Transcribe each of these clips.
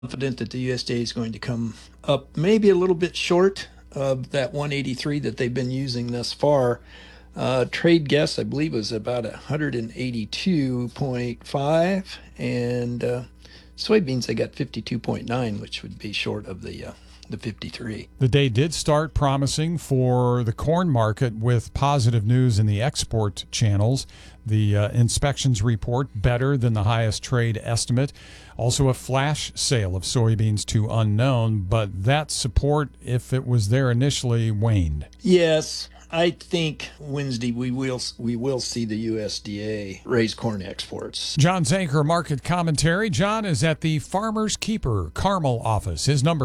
Confident that the USDA is going to come up maybe a little bit short of that 183 that they've been using thus far. Trade guess, I believe, was about 182.5, and soybeans they got 52.9, which would be short of the 53. The day did start promising for the corn market with positive news in the export channels. The inspections report better than the highest trade estimate. Also a flash sale of soybeans to unknown, but that support, if it was there initially, waned. Yes. I think Wednesday we will see the USDA raise corn exports. John Zanker, market commentary. John is at the Farmer's Keeper Carmel office. His number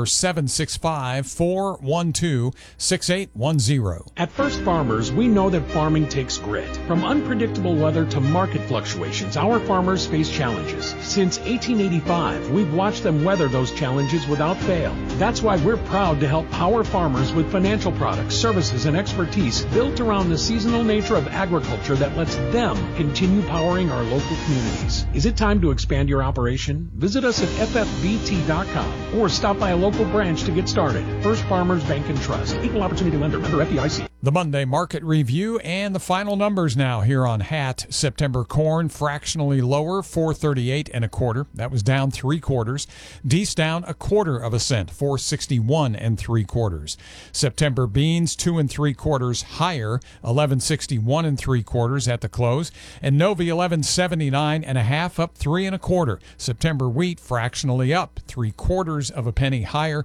765-412-6810. At First Farmers, we know that farming takes grit. From unpredictable weather to market fluctuations, our farmers face challenges. Since 1885, we've watched them weather those challenges without fail. That's why we're proud to help power farmers with financial products, services, and expertise built around the seasonal nature of agriculture that lets them continue powering our local communities. Is it time to expand your operation? Visit us at ffbt.com or stop by a local branch to get started. First Farmers Bank and Trust. Equal Opportunity Lender. Member FDIC. The Monday market review and the final numbers now here on HAT. September corn fractionally lower, 438 1/4. That was down 3/4. Dees down 1/4 cent, 461 3/4. September beans 2 3/4 higher, 1161 3/4 at the close. And Novi 1179 1/2 up 3 1/4. September wheat fractionally up 3/4 penny higher,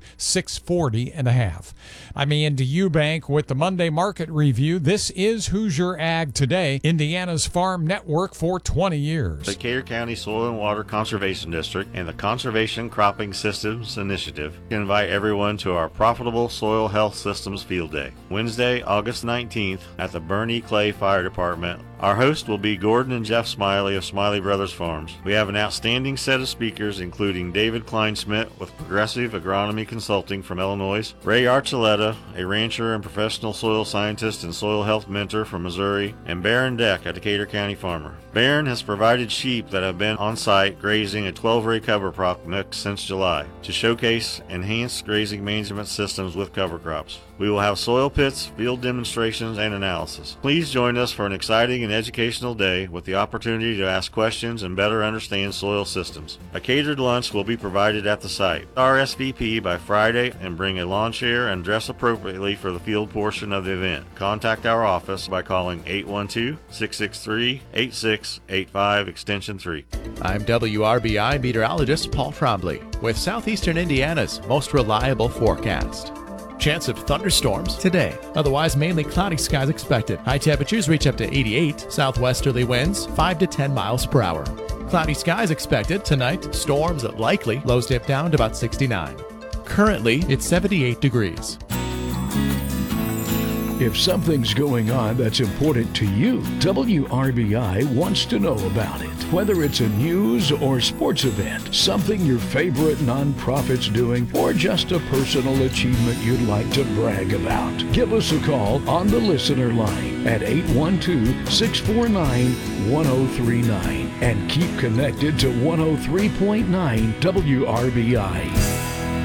640 1/2. I'm Andy Eubank with the Monday market review. This is Hoosier Ag Today, Indiana's farm network for 20 years. The Decatur County Soil and Water Conservation District and the Conservation Cropping Systems Initiative invite everyone to our Profitable Soil Health Systems Field Day, Wednesday, August 19th at the Bernie Clay Fire Department. Our host will be Gordon and Jeff Smiley of Smiley Brothers Farms. We have an outstanding set of speakers, including David Kleinsmith with Progressive Agronomy Consulting from Illinois, Ray Archuleta, a rancher and professional soil scientist and soil health mentor from Missouri, and Baron Deck, a Decatur County farmer. Baron has provided sheep that have been on site grazing a 12-ray cover crop mix since July to showcase enhanced grazing management systems with cover crops. We will have soil pits, field demonstrations, and analysis. Please join us for an exciting and educational day with the opportunity to ask questions and better understand soil systems. A catered lunch will be provided at the site. RSVP by Friday and bring a lawn chair and dress appropriately for the field portion of the event. Contact our office by calling 812-663-8685 extension 3. I'm WRBI meteorologist Paul Trombley with Southeastern Indiana's most reliable forecast. Chance of thunderstorms today. Otherwise, mainly cloudy skies expected. High temperatures reach up to 88. Southwesterly winds 5 to 10 miles per hour. Cloudy skies expected tonight. Storms likely. Lows dip down to about 69. Currently, it's 78 degrees. If something's going on that's important to you, WRBI wants to know about it. Whether it's a news or sports event, something your favorite nonprofit's doing, or just a personal achievement you'd like to brag about. Give us a call on the listener line at 812-649-1039 and keep connected to 103.9 WRBI.